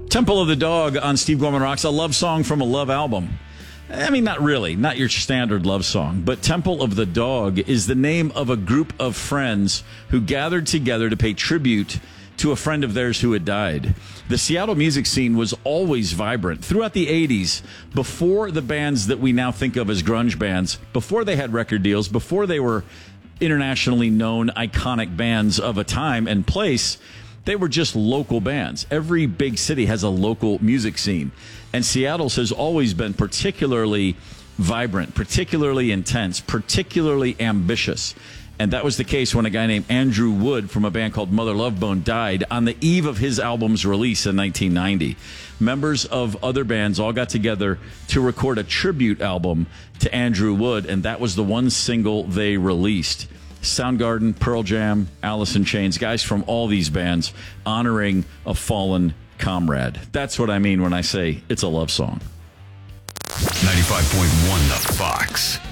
Temple of the Dog on Steve Gorman Rocks, a love song from a Love album. I mean, not really, not your standard love song, but Temple of the Dog is the name of a group of friends who gathered together to pay tribute to a friend of theirs who had died. The Seattle music scene was always vibrant. Throughout the 80s, before the bands that we now think of as grunge bands, before they had record deals, before they were internationally known, iconic bands of a time and place, they were just local bands. Every big city has a local music scene. And Seattle's has always been particularly vibrant, particularly intense, particularly ambitious. And that was the case when a guy named Andrew Wood from a band called Mother Love Bone died on the eve of his album's release in 1990. Members of other bands all got together to record a tribute album to Andrew Wood, and that was the one single they released. Soundgarden, Pearl Jam, Alice in Chains, guys from all these bands honoring a fallen comrade. That's what I mean when I say it's a love song. 95.1 The Fox.